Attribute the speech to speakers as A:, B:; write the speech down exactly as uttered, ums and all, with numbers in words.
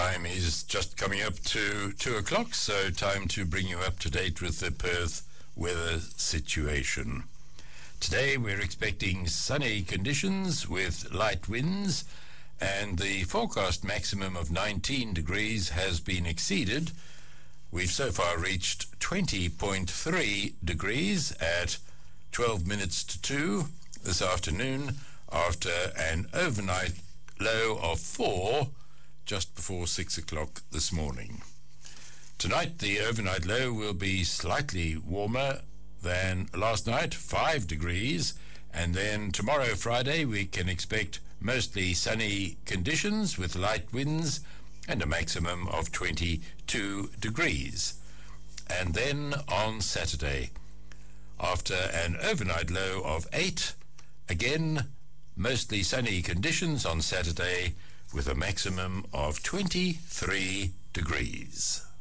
A: time is just coming up to two o'clock, so time to bring you up to date with the Perth weather situation. Today we're expecting sunny conditions with light winds, and the forecast maximum of nineteen degrees has been exceeded. We've so far reached twenty point three degrees at twelve minutes to two this afternoon, after an overnight low of four just before six o'clock this morning. Tonight the overnight low will be slightly warmer than last night, five degrees, and then tomorrow, Friday, we can expect mostly sunny conditions with light winds and a maximum of twenty-two degrees. And then on Saturday, after an overnight low of eight, again mostly sunny conditions on Saturday with a maximum of twenty-three degrees.